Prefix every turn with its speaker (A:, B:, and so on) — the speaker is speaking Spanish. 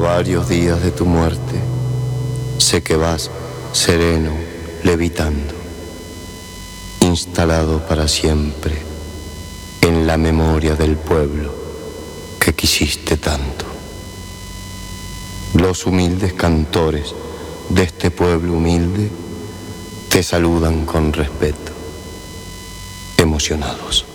A: varios días de tu muerte, sé que vas sereno, levitando, instalado para siempre en la memoria del pueblo que quisiste tanto. Los humildes cantores de este pueblo humilde te saludan con respeto, emocionados.